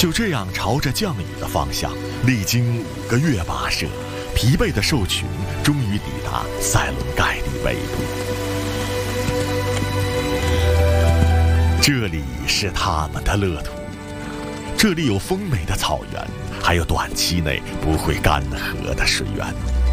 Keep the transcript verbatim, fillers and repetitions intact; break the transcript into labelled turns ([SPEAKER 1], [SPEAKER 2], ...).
[SPEAKER 1] 就这样朝着降雨的方向，历经五个月跋涉，疲惫的兽群终于抵达塞伦盖蒂北部。这里是他们的乐土，这里有丰美的草原，还有短期内不会干涸的水源。